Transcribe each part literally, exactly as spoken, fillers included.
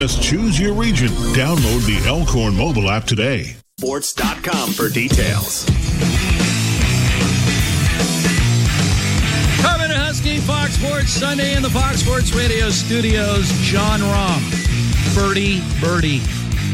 Just choose your region. Download the Elkhorn mobile app today. Sports dot com for details. Coming to Husky Fox Sports Sunday in the Fox Sports Radio studios, John Rahm. Birdie, birdie.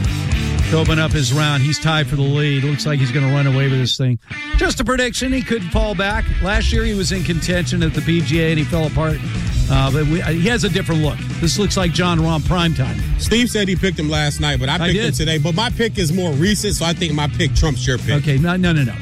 To open up his round. He's tied for the lead. Looks like he's going to run away with this thing. Just a prediction. He could fall back. Last year he was in contention at the P G A and he fell apart. Uh, but we, uh, he has a different look. This looks like John Rahm prime time. Steve said he picked him last night, but I picked I him today. But my pick is more recent, so I think my pick trumps your pick. Okay, no, no, no, no.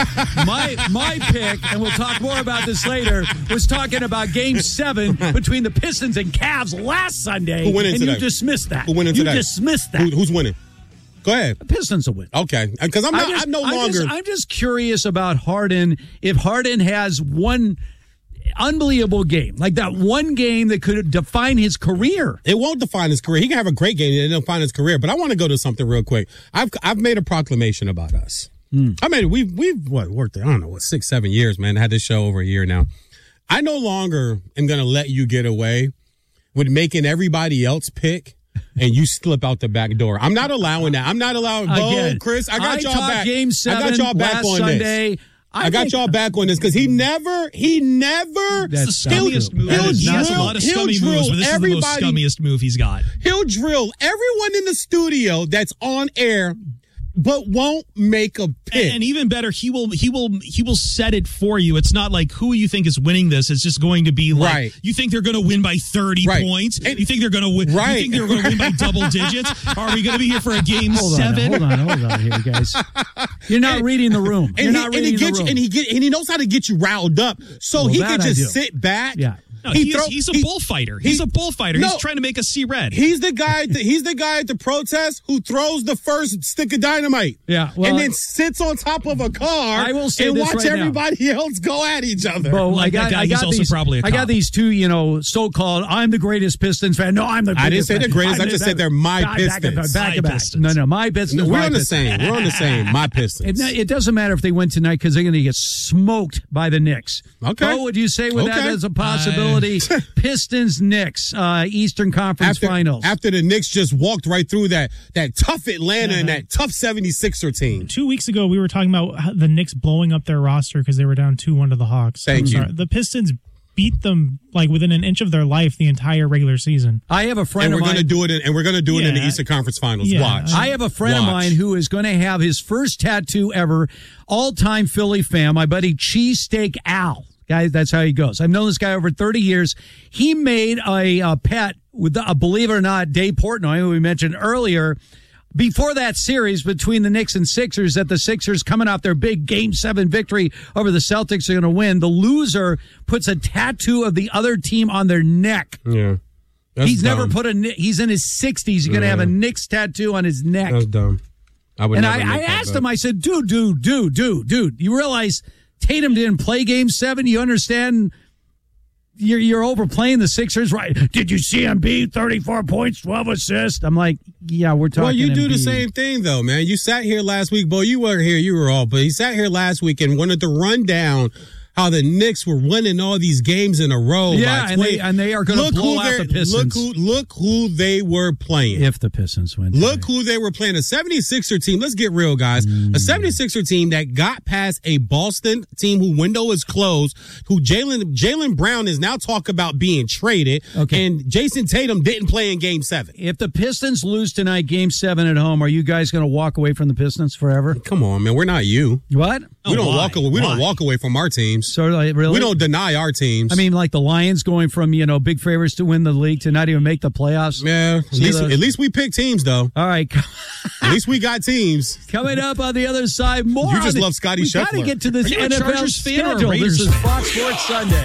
my my pick, and we'll talk more about this later, was talking about Game Seven between the Pistons and Cavs last Sunday. Who winning and today? you dismissed that. Who winning you today? You dismissed that. Who, who's winning? Go ahead. The Pistons will win. Okay, because I'm not. Just, I'm no I'm longer. Just, I'm just curious about Harden. If Harden has one unbelievable game, like that one game that could define his career. It won't define his career. He can have a great game and it'll define his career. But I want to go to something real quick. I've I've made a proclamation about us. Mm. I mean, we've we've what worked there. I don't know what six seven years, man. I had this show over a year now. I no longer am going to let you get away with making everybody else pick. And you slip out the back door. I'm not allowing that. I'm not allowing. Bo, Chris, I got I y'all back. Game seven I got y'all back last on Sunday. this. I, I got think, y'all back on this because he never, he never. That's the scummiest move. He'll He has a drill, lot of he'll scummy drill moves, but this everybody, is the most scummiest move he's got. He'll drill everyone in the studio that's on air, but won't make a pick. And, and even better, he will he will he will set it for you. It's not like who you think is winning this. It's just going to be like right. You think they're going to win by thirty right. points. And, you think they're going to win? Right. You think they're going to win by double digits? Are we going to be here for a game hold seven? On, hold on, hold on, here, guys. You're not and, reading the room. You're and not he, reading and he the gets room. You, and he get and he knows how to get you riled up, so well, he can just I do. sit back. Yeah. No, he he's, throw, he's a he, bullfighter. He's he, a bullfighter. No, he's trying to make us see red. He's the guy. At the, he's the guy at the protest who throws the first stick of dynamite. Yeah, well, and then sits on top of a car. I will say and this watch right everybody now. else go at each other. Bo, like I got, that guy, I got he's also these, probably a I got cop. these two, you know, so-called. I'm the greatest Pistons fan. No, I'm the. I didn't say fan. the greatest. I'm I just the, said they're my back, Pistons. Back, back, My back. Pistons. No, no, my Pistons. No, we're my on the Pistons. same. We're on the same. My Pistons. It, it doesn't matter if they win tonight because they're going to get smoked by the Knicks. Okay. What would you say with okay. that as a possibility? Uh, Pistons, Knicks, uh, Eastern Conference after, Finals. After the Knicks just walked right through that that tough Atlanta yeah. and that tough seventy-sixer team. Two weeks ago, we were talking about the Knicks blowing up their roster because they were down two one to the Hawks. Thank I'm you. Sorry. The Pistons beat them like within an inch of their life the entire regular season. I have a friend and we're of mine. Gonna do it in, and we're going to do yeah. it in the Eastern Conference Finals. Yeah. Watch. I have a friend Watch. of mine who is going to have his first tattoo ever, all-time Philly fan, my buddy Cheesesteak Al. Guys, that's how he goes. I've known this guy over thirty years. He made a, a pet with, uh, believe it or not, Dave Portnoy, who we mentioned earlier, before that series between the Knicks and Sixers, that the Sixers coming off their big Game seven victory over the Celtics are going to win. The loser puts a tattoo of the other team on their neck. Yeah. That's he's dumb. never put a, he's in his sixties. He's going to yeah. have a Knicks tattoo on his neck. That's dumb. I would and never I, make I that asked bet. him, I said, dude, dude, dude, dude, dude, you realize Tatum didn't play Game seven? You understand you're, you're overplaying the Sixers, right? Did you see Embiid, thirty-four points, twelve assists? I'm like, yeah, we're talking Well, you do Embiid. the same thing, though, man. You sat here last week. Bo, you weren't here. You were off. But he sat here last week and wanted to run down how the Knicks were winning all these games in a row. Yeah, by and they, and they are going to blow out the Pistons. Look who, look who they were playing. If the Pistons win. Look who they were playing. A seventy-sixer team. Let's get real, guys. Mm. A seventy-sixer team that got past a Boston team who window is closed, who Jaylen Jaylen Brown is now talking about being traded. Okay. And Jason Tatum didn't play in Game seven. If the Pistons lose tonight, Game seven at home, are you guys going to walk away from the Pistons forever? Come on, man. We're not you. What? We don't why? walk away. We Why? don't walk away from our teams. So like, really? We don't deny our teams. I mean, like the Lions going from, you know, big favorites to win the league to not even make the playoffs. Yeah, at least, at least we pick teams, though. All right. At least we got teams. Coming up on the other side, more. You just on love the, Scotty we Scheffler. got to get to this Are you a N F L Chargers fan or a schedule. Raiders This is fan? Fox Sports Sunday.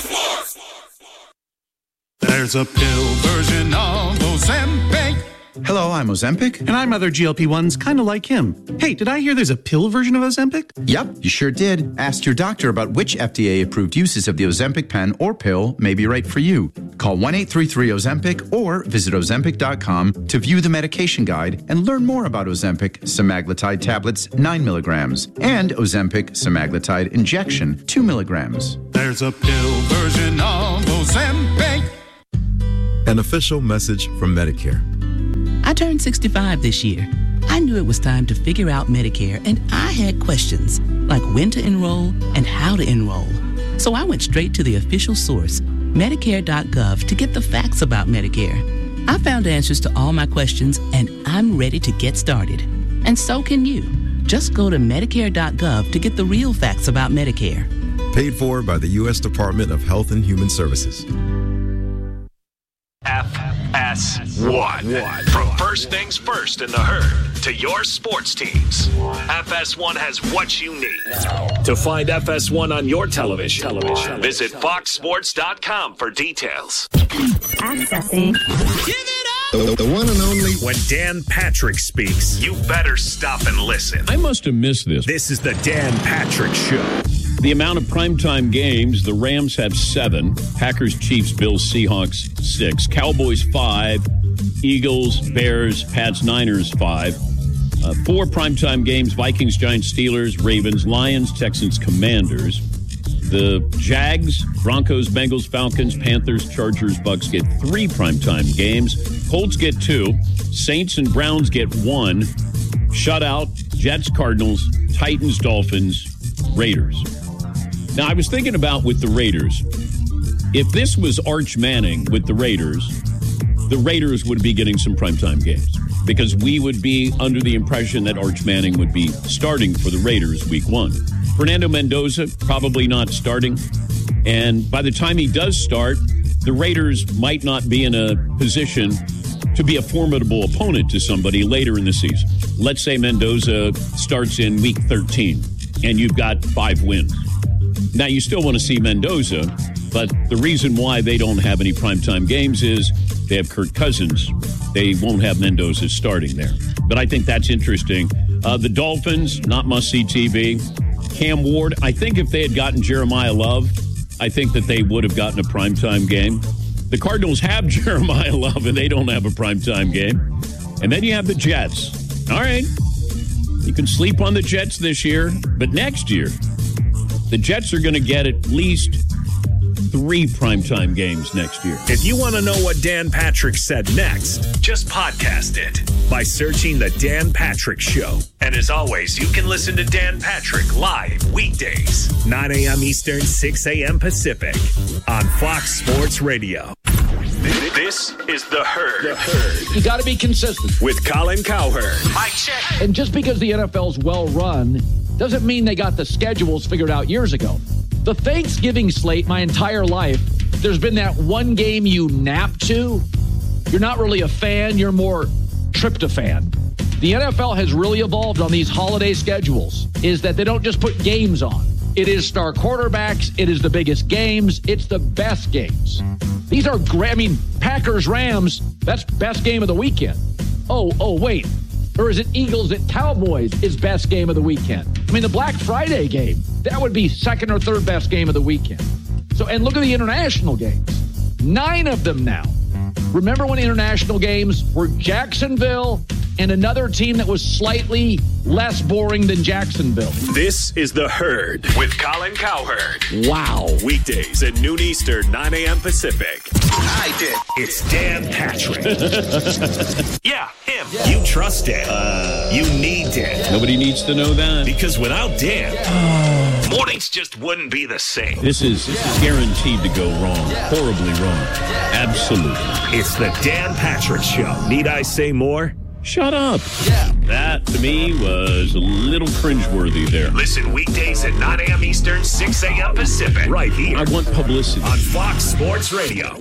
There's a pill version of Ozempic. Hello, I'm Ozempic. And I'm other G L P ones kind of like him. Hey, did I hear there's a pill version of Ozempic? Yep, you sure did. Ask your doctor about which F D A-approved uses of the Ozempic pen or pill may be right for you. Call one eight three three Ozempic or visit Ozempic dot com to view the medication guide and learn more about Ozempic semaglutide tablets, nine milligrams, and Ozempic semaglutide injection, two milligrams. There's a pill version of Ozempic. An official message from Medicare. I turned sixty-five this year. I knew it was time to figure out Medicare, and I had questions like when to enroll and how to enroll. So I went straight to the official source, Medicare dot gov, to get the facts about Medicare. I found answers to all my questions, and I'm ready to get started. And so can you. Just go to Medicare dot gov to get the real facts about Medicare. Paid for by the U S Department of Health and Human Services. F S one. From first things first in the herd to your sports teams, F S one has what you need. To find F S one on your television, television. visit fox sports dot com for details. Accessing. Give it up! The, the one and only. When Dan Patrick speaks, you better stop and listen. I must have missed this. This is the Dan Patrick Show. The amount of primetime games, the Rams have seven, Packers, Chiefs, Bills, Seahawks, six, Cowboys, five, Eagles, Bears, Pats, Niners, five, uh, four primetime games, Vikings, Giants, Steelers, Ravens, Lions, Texans, Commanders. The Jags, Broncos, Bengals, Falcons, Panthers, Chargers, Bucks get three primetime games. Colts get two. Saints and Browns get one. Shutout, Jets, Cardinals, Titans, Dolphins, Raiders. Now, I was thinking about with the Raiders, if this was Arch Manning with the Raiders, the Raiders would be getting some primetime games because we would be under the impression that Arch Manning would be starting for the Raiders week one. Fernando Mendoza, probably not starting. And by the time he does start, the Raiders might not be in a position to be a formidable opponent to somebody later in the season. Let's say Mendoza starts in week thirteen and you've got five wins. Now, you still want to see Mendoza, but the reason why they don't have any primetime games is they have Kirk Cousins. They won't have Mendoza starting there. But I think that's interesting. Uh, the Dolphins, not must-see T V. Cam Ward, I think if they had gotten Jeremiah Love, I think that they would have gotten a primetime game. The Cardinals have Jeremiah Love, and they don't have a primetime game. And then you have the Jets. All right. You can sleep on the Jets this year, but next year, the Jets are going to get at least three primetime games next year. If you want to know what Dan Patrick said next, just podcast it by searching The Dan Patrick Show. And as always, you can listen to Dan Patrick live weekdays, nine a.m. Eastern, six a.m. Pacific on Fox Sports Radio. This is The Herd. The Herd. You got to be consistent. With Colin Cowherd. Mike check. And just because the N F L's well run doesn't mean they got the schedules figured out years ago. The Thanksgiving slate, my entire life, there's been that one game you nap to. You're not really a fan. You're more tryptophan. The N F L has really evolved on these holiday schedules, is that they don't just put games on. It is star quarterbacks. It is the biggest games. It's the best games. These are great. I mean, Packers, Rams, that's best game of the weekend. Oh, oh, wait. Or is it Eagles at Cowboys is best game of the weekend? I mean, the Black Friday game, that would be second or third best game of the weekend. So, and look at the international games. Nine of them now. Remember when international games were Jacksonville and another team that was slightly less boring than Jacksonville? This is The Herd with Colin Cowherd. Wow. Weekdays at noon Eastern, nine a.m. Pacific. I did. It's Dan Patrick. Yeah, him. Yeah. You trust Dan. Uh, you need Dan. Nobody needs to know that. Because without Dan, yeah. mornings just wouldn't be the same. This is, this is guaranteed to go wrong. Yeah. Horribly wrong. Absolutely. It's the Dan Patrick Show. Need I say more? Shut up. Yeah. That, to me, was a little cringeworthy there. Listen weekdays at nine a.m. Eastern, six a.m. Pacific. Right here. I want publicity. On Fox Sports Radio.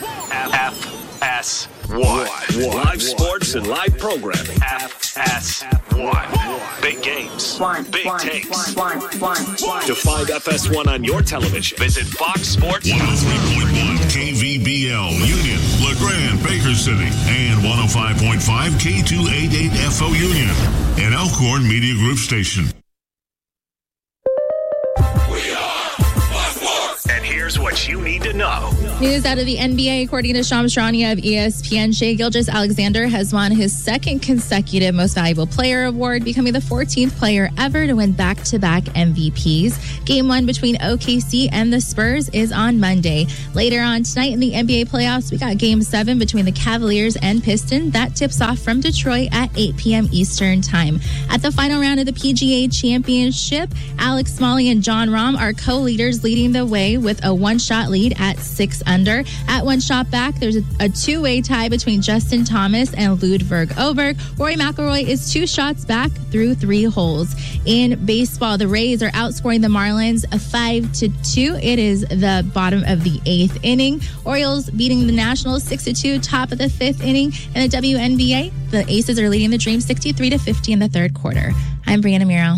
F S one. Live sports and live programming. F S one. Big games. Big takes. To find F S one on your television, visit Fox Sports. one oh three point one K V B L, Union, LeGrand, Baker City, and one oh five point five K two eighty-eight F O Union, an Elkhorn Media Group station. We are Fox Sports. And here Here's what you need to know. News out of the N B A, according to Shams Charania of E S P N, Shai Gilgeous-Alexander has won his second consecutive Most Valuable Player award, becoming the fourteenth player ever to win back-to-back M V Ps. Game one between O K C and the Spurs is on Monday. Later on tonight in the N B A playoffs, we got Game seven between the Cavaliers and Pistons. That tips off from Detroit at eight p.m. Eastern Time. At the final round of the P G A Championship, Alex Smalley and John Rahm are co-leaders, leading the way with a one-shot lead at six under. At one shot back, there's a, a two-way tie between Justin Thomas and Ludvig Oberg. Rory McIlroy is two shots back through three holes. In baseball, the Rays are outscoring the Marlins a five to two. It is the bottom of the eighth inning. Orioles beating the Nationals six to two, top of the fifth inning. In the W N B A, the Aces are leading the Dream sixty-three to fifty in the third quarter. I'm Brianna Muro.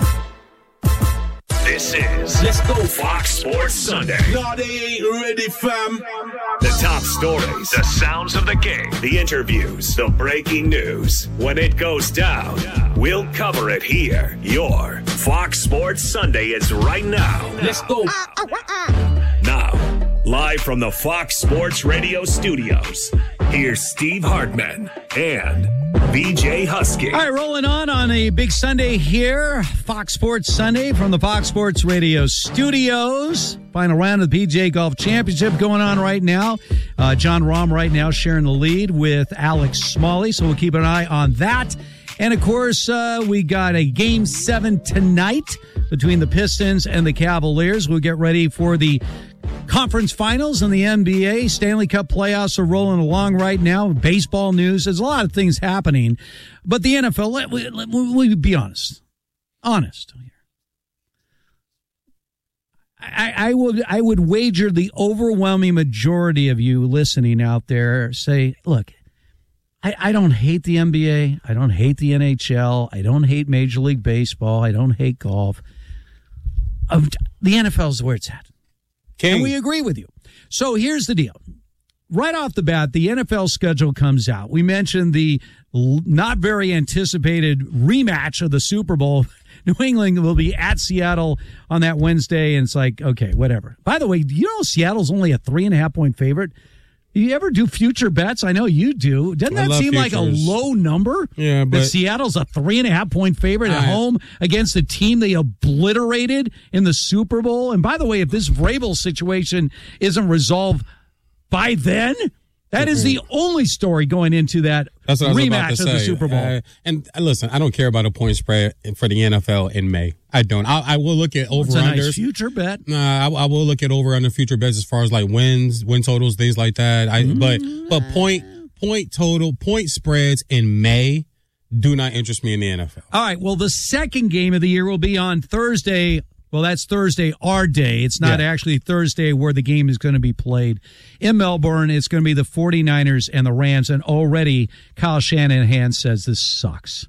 This is Let's Go Fox Sports Sunday. No, they ain't ready, fam. The top stories, the sounds of the game, the interviews, the breaking news. When it goes down, we'll cover it here. Your Fox Sports Sunday is right now. Let's go. Now, live from the Fox Sports Radio studios, here's Steve Hartman and B J Husky. All right, rolling on on a big Sunday here. Fox Sports Sunday from the Fox Sports Radio studios. Final round of the P G A Golf Championship going on right now. Uh, John Rahm right now sharing the lead with Alex Smalley, so we'll keep an eye on that. And, of course, uh, we got a Game seven tonight between the Pistons and the Cavaliers. We'll get ready for the conference finals in the N B A. Stanley Cup playoffs are rolling along right now. Baseball news. There's a lot of things happening. But the N F L, let, let, let, let be honest. Honest. I, I would I would wager the overwhelming majority of you listening out there say, look, I, I don't hate the N B A. I don't hate the N H L. I don't hate Major League Baseball. I don't hate golf. Um, the N F L is where it's at. King. And we agree with you. So here's the deal. Right off the bat, the N F L schedule comes out. We mentioned the not very anticipated rematch of the Super Bowl. New England will be at Seattle on that Wednesday, and it's like, okay, whatever. By the way, do you know Seattle's only a three and a half point favorite? Do you ever do future bets? I know you do. Doesn't that seem futures. like a low number? Yeah, but that Seattle's a three and a half point favorite at I, home against a team they obliterated in the Super Bowl. And by the way, if this Vrabel situation isn't resolved by then, that is the only story going into that That's what rematch I was about to of say. the Super Bowl. Uh, and uh, listen, I don't care about a point spread for the N F L in May. I don't. I, I will look at over It's a unders. nice future bet. Nah, I, I will look at over under future bets as far as like wins, win totals, things like that. I mm-hmm. but but point point total point spreads in May do not interest me in the N F L. All right. Well, the second game of the year will be on Thursday. Well, that's Thursday, our day. It's not yeah. actually Thursday where the game is going to be played. In Melbourne, it's going to be the 49ers and the Rams, and already Kyle Shanahan says this sucks.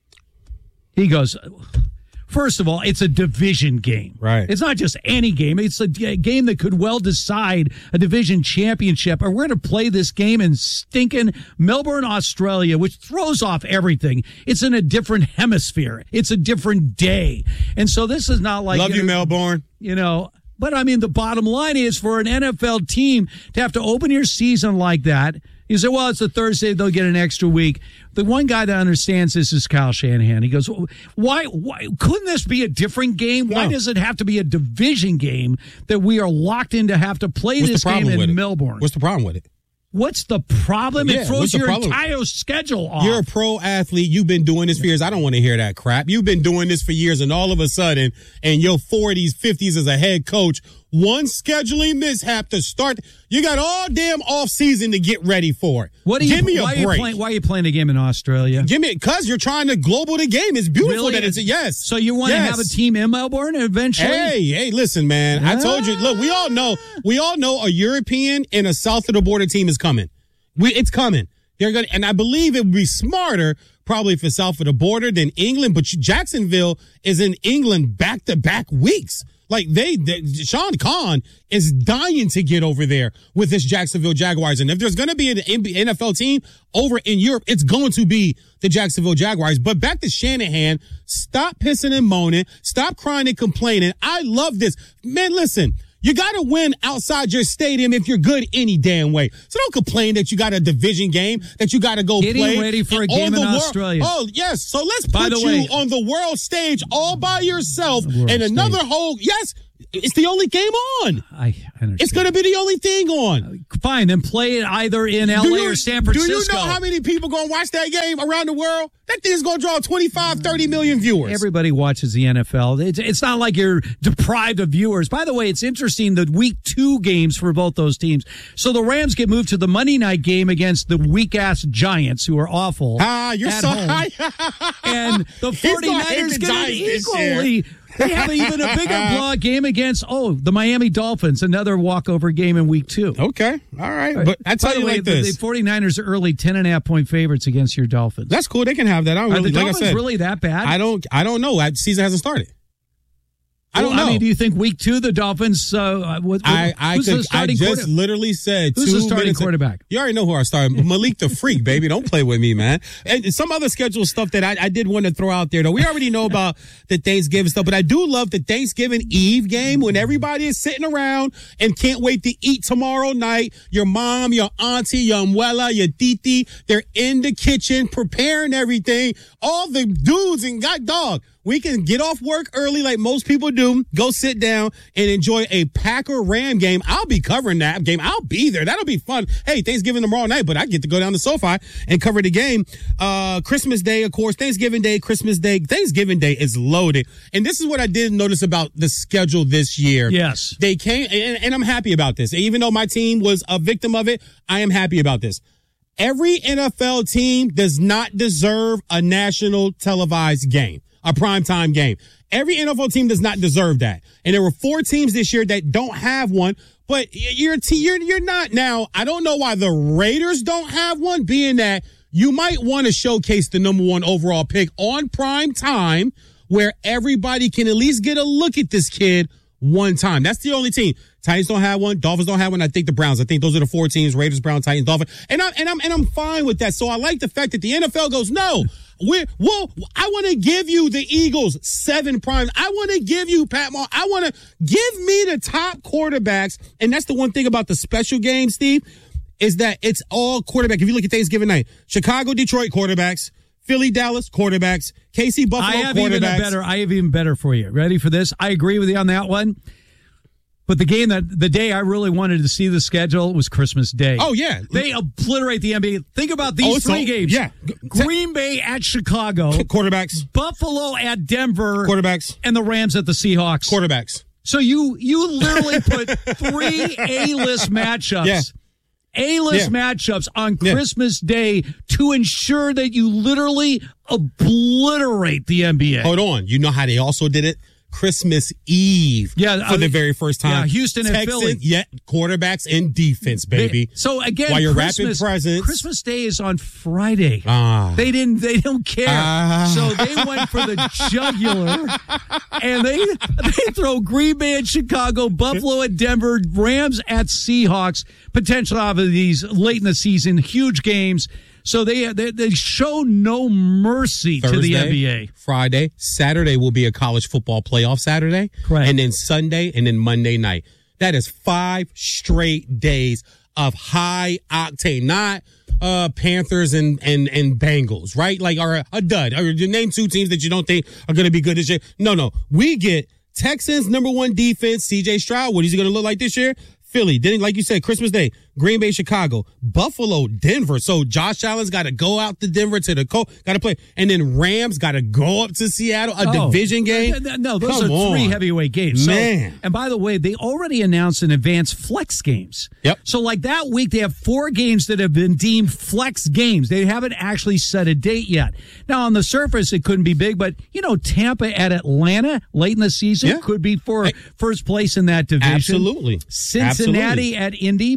He goes, first of all, it's a division game. Right. It's not just any game. It's a game that could well decide a division championship. And we're going to play this game in stinking Melbourne, Australia, which throws off everything. It's in a different hemisphere. It's a different day. And so this is not like... Love you, you know, Melbourne. You know... But, I mean, the bottom line is for an N F L team to have to open your season like that, you say, well, it's a Thursday, they'll get an extra week. The one guy that understands this is Kyle Shanahan. He goes, why, why couldn't this be a different game? Why no. does it have to be a division game that we are locked in to have to play What's this game in Melbourne? What's the problem with it? What's the problem? Yeah, it throws your problem? entire schedule off. You're a pro athlete. You've been doing this for years. I don't want to hear that crap. You've been doing this for years, and all of a sudden, in your forties, fifties as a head coach, one scheduling mishap to start. You got all damn off season to get ready for it. What do you, Give me a why break. Are you playing, why are you playing the game in Australia? Give me because you're trying to global the game. It's beautiful really? that it's a yes. So you want yes. to have a team in Melbourne eventually? Hey, hey, listen, man. Ah. I told you. Look, we all know. We all know a European and a south of the border team is coming. We, it's coming. They're going, and I believe it would be smarter probably for south of the border than England. But Jacksonville is in England back to back weeks. Like they, they, Sean Khan is dying to get over there with this Jacksonville Jaguars. And if there's going to be an N F L team over in Europe, it's going to be the Jacksonville Jaguars. But back to Shanahan, stop pissing and moaning. Stop crying and complaining. I love this. Man, listen. You got to win outside your stadium if you're good any damn way. So don't complain that you got a division game that you got to go Getting play. ready for a and game in the Australia. World, oh, yes. So let's By put the you way, on the world stage all by yourself world and another stage. whole, yes, it's the only game on. I, I understand. It's going to be the only thing on. Fine, then play it either in L A Do you- or San Francisco. Do you know how many people going to watch that game around the world? That thing's going to draw twenty-five, thirty million viewers. Everybody watches the N F L. It's, it's not like you're deprived of viewers. By the way, it's interesting the week two games for both those teams. So the Rams get moved to the Monday night game against the weak-ass Giants, who are awful. Ah, you're at so home. high. And the He's gonna hate forty-niners the get it Giants this equally. They have even a bigger blowout game against, oh, the Miami Dolphins, another walkover game in week two. Okay. All right. But I tell By the you way, like the, this. the forty-niners are early ten and a half point favorites against your Dolphins. That's cool. They can have that. I don't Are really, the like Dolphins I said, really that bad? I don't. I don't know. The season hasn't started. I don't Well, know. I mean, do you think week two the Dolphins? Uh, what, I I, who's could, the I starting just quarter- literally said Who's two the starting minutes- quarterback? You already know who our starting Malik the Freak, baby. Don't play with me, man. And some other schedule stuff that I, I did want to throw out there, though. We already know about the Thanksgiving stuff, but I do love the Thanksgiving Eve game when everybody is sitting around and can't wait to eat tomorrow night. Your mom, your auntie, your abuela, your titi, they're in the kitchen preparing everything. All the dudes and got dog. We can get off work early like most people do, go sit down and enjoy a Packer Ram game. I'll be covering that game. I'll be there. That'll be fun. Hey, Thanksgiving tomorrow night, but I get to go down to SoFi and cover the game. Uh, Christmas Day, of course, Thanksgiving Day, Christmas Day. Thanksgiving Day is loaded. And this is what I did notice about the schedule this year. Yes. They came, and, and I'm happy about this. Even though my team was a victim of it, I am happy about this. Every N F L team does not deserve a national televised game, a primetime game. Every N F L team does not deserve that. And there were four teams this year that don't have one, but you're, you're, you're not. Now, I don't know why the Raiders don't have one, being that you might want to showcase the number one overall pick on prime time where everybody can at least get a look at this kid one time. That's the only team. Titans don't have one. Dolphins don't have one. I think the Browns. I think those are the four teams: Raiders, Browns, Titans, Dolphins. And I'm and I'm and I'm fine with that. So I like the fact that the N F L goes, no, we're well. I want to give you the Eagles seven primes. I want to give you Pat Mahomes. I want to give me the top quarterbacks. And that's the one thing about the special game, Steve, is that it's all quarterback. If you look at Thanksgiving night, Chicago, Detroit quarterbacks. Philly, Dallas, quarterbacks. K C, Buffalo, I have quarterbacks. even a better. I have even better for you. Ready for this? I agree with you on that one. But the game that the day I really wanted to see the schedule was Christmas Day. Oh yeah, they obliterate the N B A. Think about these Oh, so- three games. yeah. Green Bay at Chicago, quarterbacks. Buffalo at Denver, quarterbacks, and the Rams at the Seahawks, quarterbacks. So you you literally put three A-list matchups. Yeah. A-list Yeah. matchups on Christmas Day to ensure that you literally obliterate the N B A. Hold on. You know how they also did it? Christmas Eve. Yeah, For uh, the very first time. yeah, Houston and Texans, Philly. Yeah, quarterbacks and defense, baby. So again, while you're Christmas, wrapping presents. Christmas Day is on Friday. Ah. They didn't. They don't care. Ah. So they went for the jugular, and they they throw Green Bay at Chicago, Buffalo at Denver, Rams at Seahawks. Potentially off of these late in the season, huge games. So they they, they show no mercy Thursday, to the N B A. Friday, Saturday will be a college football playoff Saturday. Correct. And then Sunday and then Monday night. That is five straight days of high octane, not uh, Panthers and, and, and Bengals, right? Like, or a dud. Or you name two teams that you don't think are going to be good this year. No, no. We get Texans, number one defense, C J Stroud. What is he going to look like this year? Philly, then like you said, Christmas Day, Green Bay, Chicago, Buffalo, Denver. So Josh Allen's got to go out to Denver to the Colts, got to play, and then Rams got to go up to Seattle, a Oh, division game. No, no, those Come are three on. heavyweight games. So- Man. and by the way, they already announced in advance flex games. Yep. So like that week, they have four games that have been deemed flex games. They haven't actually set a date yet. Now on the surface, it couldn't be big, but you know, Tampa at Atlanta late in the season Yeah. could be for first place in that division. Absolutely. Cincinnati Absolutely. at Indy, both teams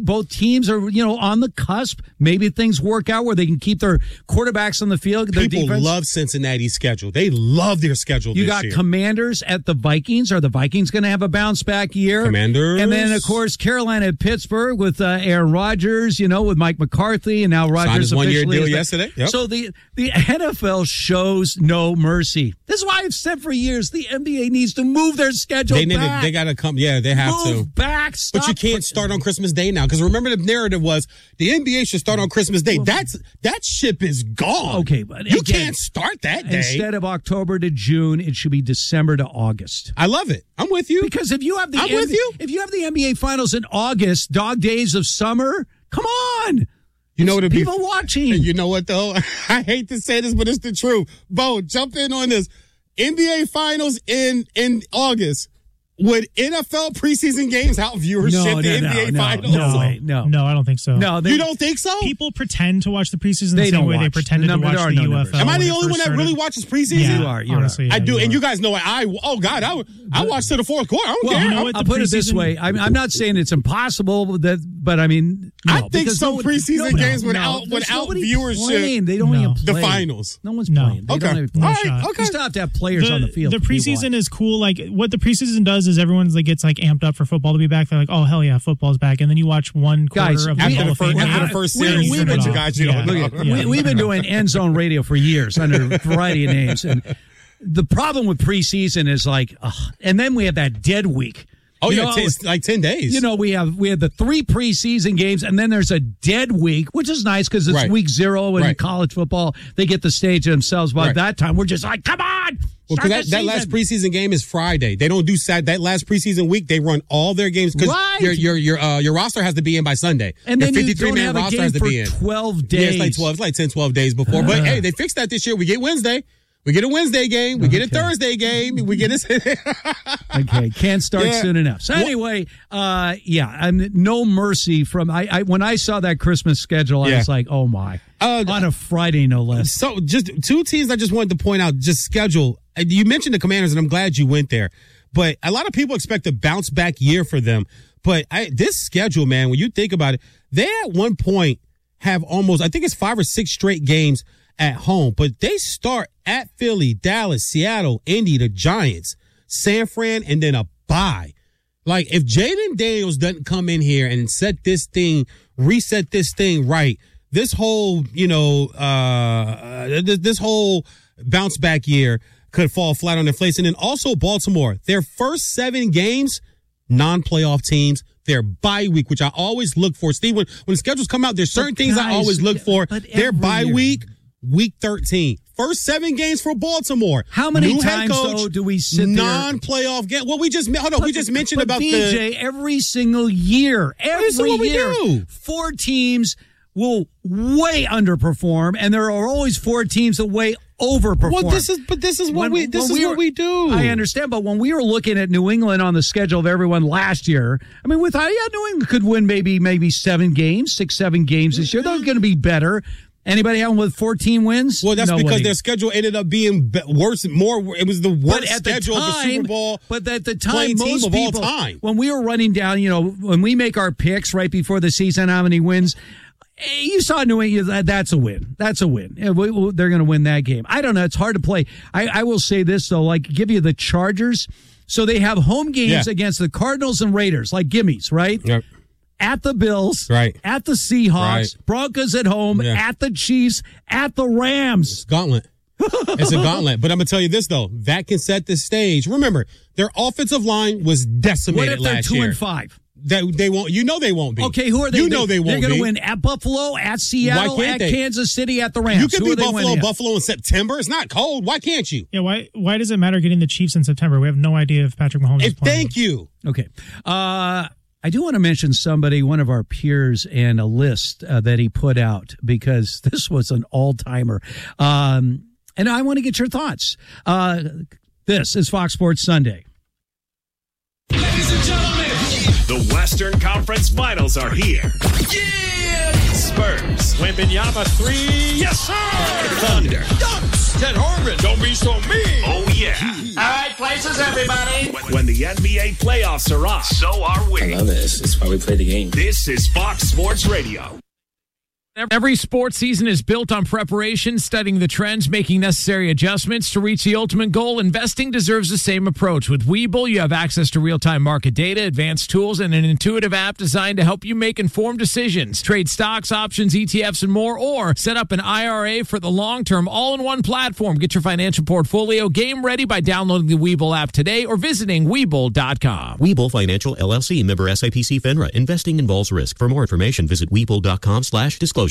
teams are, you know, on the cusp. Maybe things work out where they can keep their quarterbacks on the field. Their People defense. love Cincinnati's schedule. They love their schedule You this got year. Commanders at the Vikings. Are the Vikings going to have a bounce back year? Commanders. And then, of course, Carolina at Pittsburgh with uh, Aaron Rodgers, you know, with Mike McCarthy, and now Rodgers Signed his one-year officially deal is back. yesterday. Yep. So the, the N F L shows no mercy. This is why I've said for years the N B A needs to move their schedule They need back. to, they got to come. Yeah, they have Move to. back. Stop. But you can't start on Christmas Day now because remember the narrative was the N B A should start on Christmas Day. That's that ship is gone. Okay, but you again, can't start that day. Instead of October to June, it should be December to August. I love it. I'm with you. Because if you have the I'm N B A, with you. if you have the N B A finals in August, dog days of summer, come on. You know what? it'd be- People watching. You know what though? I hate to say this, but it's the truth. Bo, jump in on this. N B A finals in in August. Would N F L preseason games out viewership No, the no, N B A no, finals? no, no, way, no. No, I don't think so. No, they, You don't think so? People pretend to watch the preseason the They same don't way they watch. pretended The to number- watch there are the no U F L. numbers. Am I when the it only first one that started. really watches preseason? Yeah, You are, you're honestly, I yeah, do, you and are. you guys know I. I oh God, I would- I watched to the fourth quarter. I don't Well, care. you know I'm- what, I'll put it this preseason- way. I'm, I'm not saying it's impossible, that, but I mean, no, I think because some nobody- preseason nobody- games no, without there's without nobody viewership. playing. They don't No. even The play. finals. No one's No. playing. They Okay. don't even play. All right. shot. Okay. You still have to have players the, on the field. The to be preseason watched. is cool. Like what the preseason does is everyone's like gets like amped up for football to be back. They're like, oh hell yeah, football's back. And then you watch one quarter Guys, of the we- Hall After the of first, Fame after game, the first we- series, we've you been- you guys, you yeah. don't Look know. at, we, we've been doing end zone radio for years under a variety of names, and the problem with preseason is like, ugh, and then we have that dead week. Oh You yeah, know, ten, it's like ten days. You know, we have we have the three preseason games, and then there's a dead week, which is nice because it's Right. week zero in Right. college football. They get the stage to themselves. By Right. that time, we're just like, come on, Well, start because the that, that last season. preseason game is Friday. They don't do Sat. That last preseason week, they run all their games because Right. your your your uh, your roster has to be in by Sunday. And your then you fifty-three don't man have a roster game has to for be in twelve days. Yeah, it's like twelve. It's like ten, twelve days before. But hey, they fixed that this year. We get Wednesday. We get a Wednesday game. We get a Okay. Thursday game. We get a. Okay, can't start Yeah. soon enough. So anyway, uh, yeah, I'm no mercy from. I, I when I saw that Christmas schedule, I Yeah. was like, oh my, Uh, on a Friday no less. So just two teams I just wanted to point out, just schedule. Uh, You mentioned the Commanders, and I'm glad you went there. But a lot of people expect a bounce back year for them. But I, this schedule, man, when you think about it, they at one point have almost, I think it's five or six straight games at home. But they start at Philly, Dallas, Seattle, Indy, the Giants, San Fran, and then a bye. Like, if Jaden Daniels doesn't come in here and set this thing, reset this thing right, this whole, you know, uh, this, this whole bounce back year could fall flat on their face. And then also Baltimore, their first seven games, non-playoff teams, their bye week, which I always look for. Steve, when, when schedules come out, there's certain But things I guys, always look for. but Their every bye year. week, week thirteen. First seven games for Baltimore. How many New head times, coach, though, do we sit there- non-playoff game? Well, we just hold on. We just mentioned but about B J, the. every single year, every This is what we year, do. four teams will way underperform, and there are always four teams that way overperform. Well, this is but this is what When- we this when is we what were- we do. I understand, but when we were looking at New England on the schedule of everyone last year, I mean, with yeah, New England could win maybe maybe seven games, six, seven games this year. They're going to be better. Anybody having with fourteen wins? Well, that's Nobody. because their schedule ended up being be- worse, more. It was the But worst at the schedule of the time- Super Bowl. But at the time, playing team most of all people, time. when we were running down, you know, when we make our picks right before the season, how many wins? eh, You saw New England. that- That's a win. That's a win. Eh, we- we- They're going to win that game. I don't know. It's hard to play. I, I will say this though, like give you the Chargers. So they have home games Yeah. against the Cardinals and Raiders, like gimmies, right? Yep. At the Bills, Right. at the Seahawks, Right. Broncos at home, Yeah. at the Chiefs, at the Rams. Gauntlet. It's a gauntlet. But I'm gonna tell you this though, that can set the stage. Remember, their offensive line was What decimated if they're last two year. and five? That they won't. You know they won't be. Okay, who are they? You know they, won't They're going be. to win at Buffalo, at Seattle, Why can't at they? Kansas City, at the Rams. You could Who be are they Buffalo, winning at? Buffalo in September. It's not cold. Why can't you? Yeah, why why does it matter getting the Chiefs in September? We have no idea if Patrick Mahomes is If, playing. thank you. Okay. Uh, I do want to mention somebody, one of our peers, and a list uh, that he put out because this was an all-timer. Um, and I want to get your thoughts. Uh, this is Fox Sports Sunday. Ladies and gentlemen, the Western Conference Finals are here. Yeah! Spurs. Wembanyama three. Yes, sir! Thunder. Dunks. Ted Harmon. Don't be so mean. Oh, yeah. All right, places, everybody. When, when the N B A playoffs are on, so are we. I love it. It's, it's why we play the game. This is Fox Sports Radio. Every sports season is built on preparation, studying the trends, making necessary adjustments to reach the ultimate goal. Investing deserves the same approach. With Webull, you have access to real-time market data, advanced tools, and an intuitive app designed to help you make informed decisions. Trade stocks, options, E T Fs, and more, or set up an I R A for the long term, all-in-one platform. Get your financial portfolio game ready by downloading the Webull app today or visiting Webull dot com. Webull Financial, L L C, member S I P C FINRA. Investing involves risk. For more information, visit Webull dot com slash disclosures.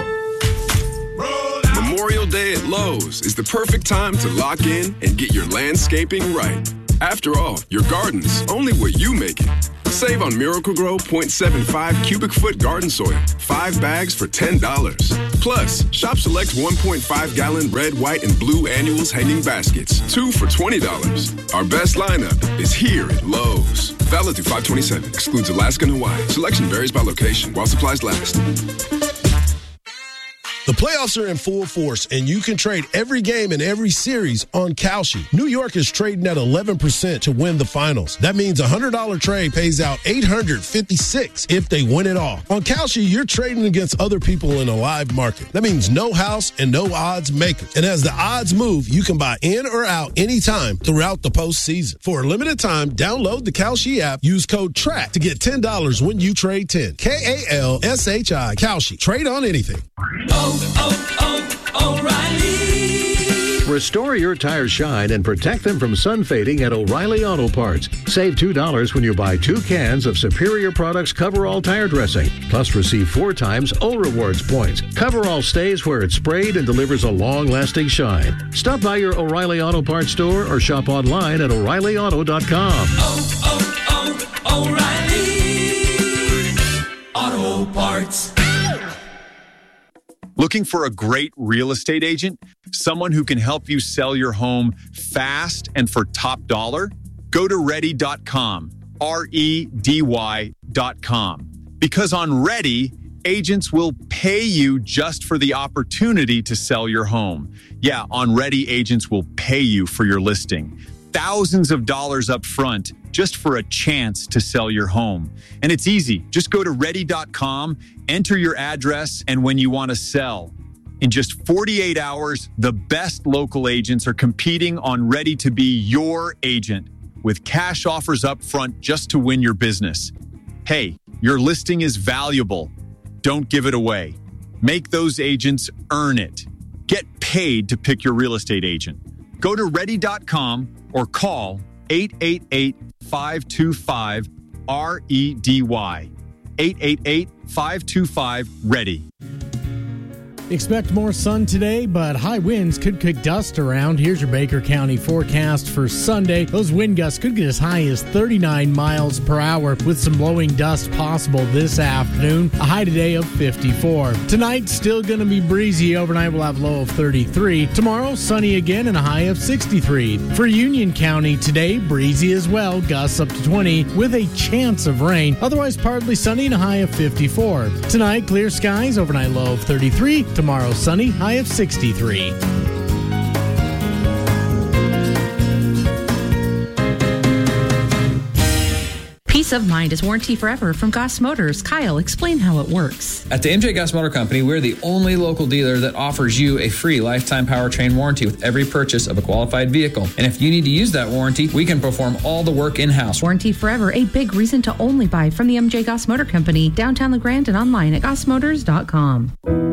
Memorial Day at Lowe's is the perfect time to lock in and get your landscaping right. After all, your garden's only what you make it. Save on Miracle-Gro point seven five cubic foot garden soil, five bags for ten dollars. Plus, shop select one point five gallon red, white, and blue annuals hanging baskets, two for twenty dollars. Our best lineup is here at Lowe's. Valid through five twenty-seven, excludes Alaska and Hawaii. Selection varies by location while supplies last. The playoffs are in full force, and you can trade every game and every series on Kalshi. New York is trading at eleven percent to win the finals. That means a one hundred dollars trade pays out eight hundred fifty-six dollars if they win it all. On Kalshi, you're trading against other people in a live market. That means no house and no odds makers. And as the odds move, you can buy in or out anytime throughout the postseason. For a limited time, download the Kalshi app. Use code TRACK to get ten dollars when you trade ten. K A L S H I, Kalshi. Trade on anything. Oh, oh, oh, O'Reilly. Restore your tires shine and protect them from sun fading at O'Reilly Auto Parts. Save two dollars when you buy two cans of Superior Products Coverall tire dressing. Plus receive four times O Rewards points. Coverall stays where it's sprayed and delivers a long-lasting shine. Stop by your O'Reilly Auto Parts store or shop online at O'Reilly Auto dot com. Oh, oh, oh, O'Reilly Auto Parts. Looking for a great real estate agent? Someone who can help you sell your home fast and for top dollar? Go to ready dot com, R E D Y dot com. Because on Ready, agents will pay you just for the opportunity to sell your home. Yeah, on Ready, agents will pay you for your listing. Thousands of dollars up front just for a chance to sell your home. And it's easy. Just go to ready dot com, enter your address, and when you want to sell. In just forty-eight hours, the best local agents are competing on Ready to be your agent with cash offers up front just to win your business. Hey, your listing is valuable. Don't give it away. Make those agents earn it. Get paid to pick your real estate agent. Go to ready dot com or call eight eight eight, five two five, R E D Y. eight eight eight, five two five, READY. Expect more sun today, but high winds could kick dust around. Here's your Baker County forecast for Sunday. Those wind gusts could get as high as thirty-nine miles per hour, with some blowing dust possible this afternoon. A high today of fifty-four. Tonight, still going to be breezy. Overnight, we'll have a low of thirty-three. Tomorrow, sunny again and a high of sixty-three. For Union County today, breezy as well. Gusts up to twenty with a chance of rain. Otherwise, partly sunny and a high of fifty-four. Tonight, clear skies. Overnight, low of thirty-three. Tomorrow, sunny, high of sixty-three. Peace of mind is warranty forever from Goss Motors. Kyle, explain how it works. At the M J Goss Motor Company, we're the only local dealer that offers you a free lifetime powertrain warranty with every purchase of a qualified vehicle. And if you need to use that warranty, we can perform all the work in-house. Warranty forever, a big reason to only buy from the M J Goss Motor Company, downtown LeGrand and online at goss motors dot com.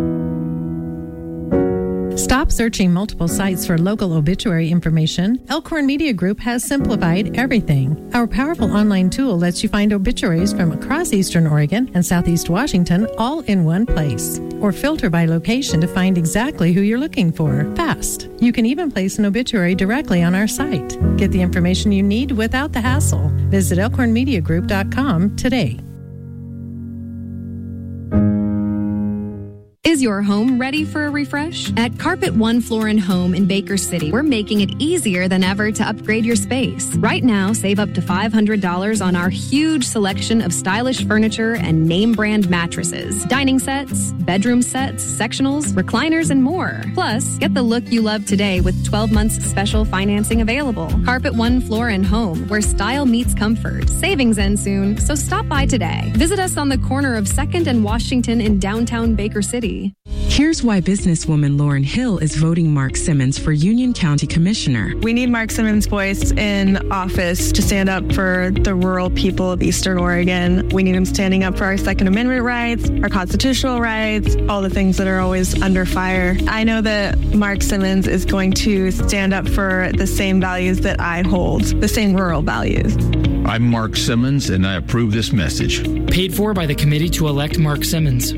Stop searching multiple sites for local obituary information. Elkhorn Media Group has simplified everything. Our powerful online tool lets you find obituaries from across Eastern Oregon and Southeast Washington all in one place. Or filter by location to find exactly who you're looking for. Fast. You can even place an obituary directly on our site. Get the information you need without the hassle. Visit elkhorn media group dot com today. Is Is your home ready for a refresh? At Carpet One Floor and Home in Baker City, we're making it easier than ever to upgrade your space. Right now, save up to five hundred dollars on our huge selection of stylish furniture and name brand mattresses, dining sets, bedroom sets, sectionals, recliners, and more. Plus, get the look you love today with twelve months special financing available. Carpet One Floor and Home, where style meets comfort. Savings end soon, so stop by today. Visit us on the corner of second and Washington in downtown Baker City. Here's why businesswoman Lauren Hill is voting Mark Simmons for Union County Commissioner. We need Mark Simmons' voice in office to stand up for the rural people of Eastern Oregon. We need him standing up for our Second Amendment rights, our constitutional rights, all the things that are always under fire. I know that Mark Simmons is going to stand up for the same values that I hold, the same rural values. I'm Mark Simmons, and I approve this message. Paid for by the committee to elect Mark Simmons.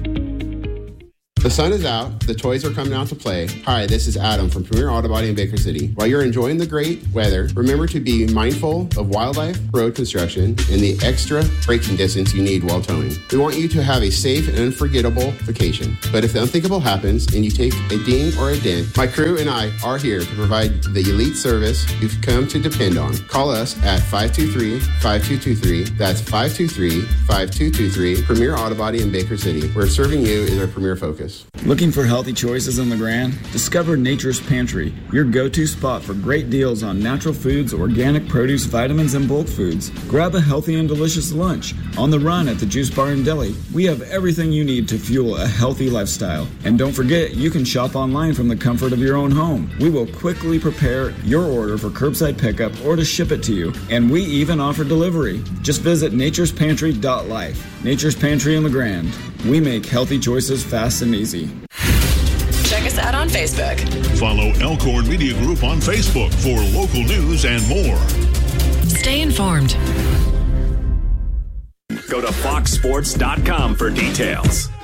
The sun is out. The toys are coming out to play. Hi, this is Adam from Premier Auto Body in Baker City. While you're enjoying the great weather, remember to be mindful of wildlife, road construction, and the extra braking distance you need while towing. We want you to have a safe and unforgettable vacation. But if the unthinkable happens and you take a ding or a dent, my crew and I are here to provide the elite service you've come to depend on. Call us at five two three, five two two three. That's five two three, five two two three. Premier Auto Body in Baker City, where serving you is our premier focus. Looking for healthy choices in the Grand? Discover Nature's Pantry, your go-to spot for great deals on natural foods, organic produce, vitamins, and bulk foods. Grab a healthy and delicious lunch. On the run at the Juice Bar and Deli, we have everything you need to fuel a healthy lifestyle. And don't forget, you can shop online from the comfort of your own home. We will quickly prepare your order for curbside pickup or to ship it to you. And we even offer delivery. Just visit natures pantry dot life. Nature's Pantry in the Grand. We make healthy choices fast and easy. Check us out on Facebook. Follow Elkhorn Media Group on Facebook for local news and more. Stay informed. Go to fox sports dot com for details.